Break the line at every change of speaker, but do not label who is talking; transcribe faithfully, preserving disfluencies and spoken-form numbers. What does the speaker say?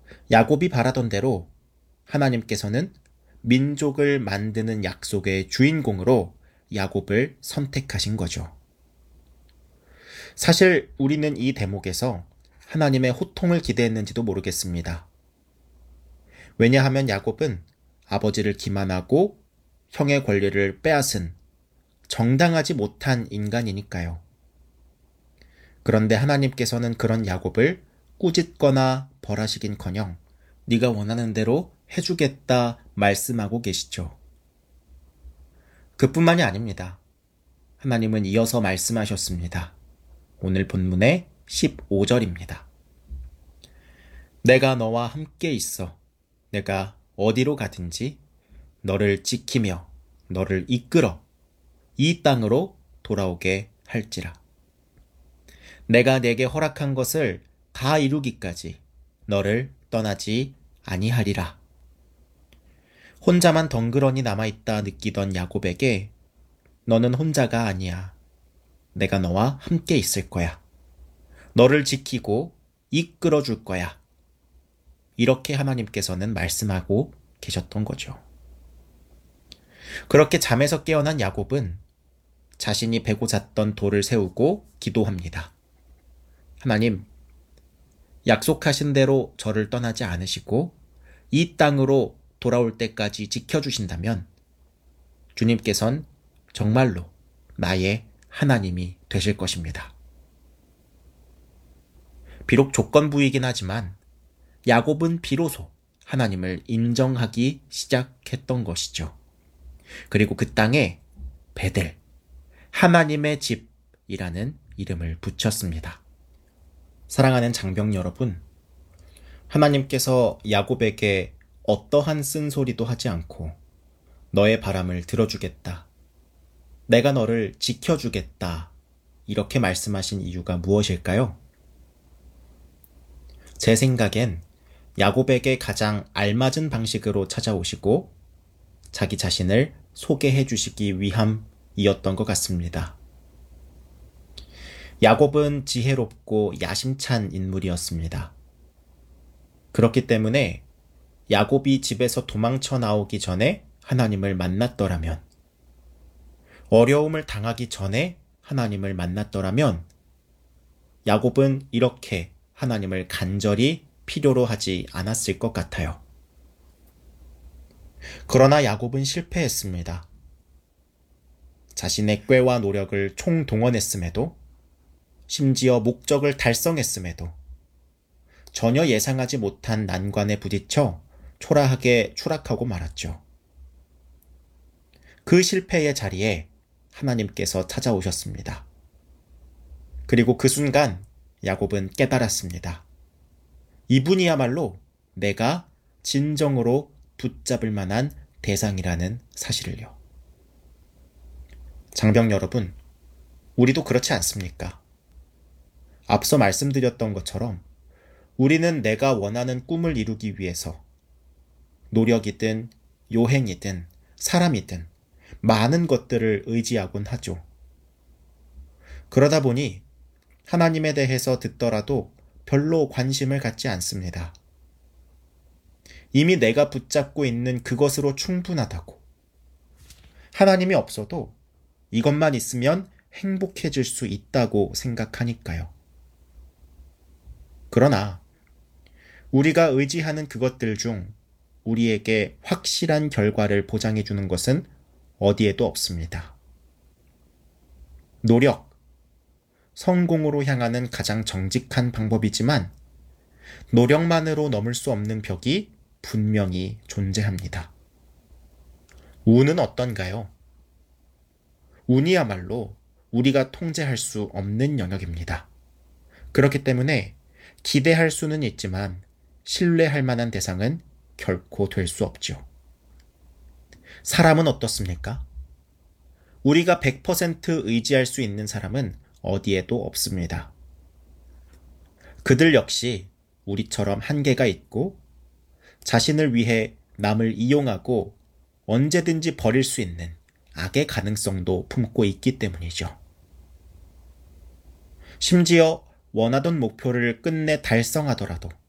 야곱이 바라던 대로 하나님께서는 민족을 만드는 약속의 주인공으로 야곱을 선택하신 거죠. 사실 우리는 이 대목에서 하나님의 호통을 기대했는지도 모르겠습니다. 왜냐하면 야곱은 아버지를 기만하고 형의 권리를 빼앗은 정당하지 못한 인간이니까요. 그런데 하나님께서는 그런 야곱을 꾸짖거나 벌하시긴커녕 네가 원하는 대로 해주겠다 말씀하고 계시죠. 그뿐만이 아닙니다. 하나님은 이어서 말씀하셨습니다. 오늘 본문의 십오 절입니다. 내가 너와 함께 있어 내가 어디로 가든지 너를 지키며 너를 이끌어 이 땅으로 돌아오게 할지라. 내가 내게 허락한 것을 다 이루기까지 너를 떠나지 아니하리라. 혼자만 덩그러니 남아있다 느끼던 야곱에게 너는 혼자가 아니야. 내가 너와 함께 있을 거야. 너를 지키고 이끌어 줄 거야. 이렇게 하나님께서는 말씀하고 계셨던 거죠. 그렇게 잠에서 깨어난 야곱은 자신이 베고 잤던 돌을 세우고 기도합니다. 하나님, 약속하신 대로 저를 떠나지 않으시고 이 땅으로 돌아올 때까지 지켜주신다면 주님께선 정말로 나의 하나님이 되실 것입니다. 비록 조건부이긴 하지만 야곱은 비로소 하나님을 인정하기 시작했던 것이죠. 그리고 그 땅에 베델, 하나님의 집이라는 이름을 붙였습니다. 사랑하는 장병 여러분, 하나님께서 야곱에게 어떠한 쓴소리도 하지 않고 너의 바람을 들어주겠다, 내가 너를 지켜주겠다 이렇게 말씀하신 이유가 무엇일까요? 제 생각엔 야곱에게 가장 알맞은 방식으로 찾아오시고 자기 자신을 소개해 주시기 위함이었던 것 같습니다. 야곱은 지혜롭고 야심찬 인물이었습니다. 그렇기 때문에 야곱이 집에서 도망쳐 나오기 전에 하나님을 만났더라면, 어려움을 당하기 전에 하나님을 만났더라면 야곱은 이렇게 하나님을 간절히 필요로 하지 않았을 것 같아요. 그러나 야곱은 실패했습니다. 자신의 꾀와 노력을 총동원했음에도, 심지어 목적을 달성했음에도 전혀 예상하지 못한 난관에 부딪혀 초라하게 추락하고 말았죠. 그 실패의 자리에 하나님께서 찾아오셨습니다. 그리고 그 순간 야곱은 깨달았습니다. 이분이야말로 내가 진정으로 붙잡을 만한 대상이라는 사실을요. 장병 여러분, 우리도 그렇지 않습니까? 앞서 말씀드렸던 것처럼 우리는 내가 원하는 꿈을 이루기 위해서 노력이든 요행이든 사람이든 많은 것들을 의지하곤 하죠. 그러다 보니 하나님에 대해서 듣더라도 별로 관심을 갖지 않습니다. 이미 내가 붙잡고 있는 그것으로 충분하다고, 하나님이 없어도 이것만 있으면 행복해질 수 있다고 생각하니까요. 그러나 우리가 의지하는 그것들 중 우리에게 확실한 결과를 보장해주는 것은 어디에도 없습니다. 노력, 성공으로 향하는 가장 정직한 방법이지만 노력만으로 넘을 수 없는 벽이 분명히 존재합니다. 운은 어떤가요? 운이야말로 우리가 통제할 수 없는 영역입니다. 그렇기 때문에 기대할 수는 있지만 신뢰할 만한 대상은 결코 될 수 없죠. 사람은 어떻습니까? 우리가 백 퍼센트 의지할 수 있는 사람은 어디에도 없습니다. 그들 역시 우리처럼 한계가 있고 자신을 위해 남을 이용하고 언제든지 버릴 수 있는 악의 가능성도 품고 있기 때문이죠. 심지어 원하던 목표를 끝내 달성하더라도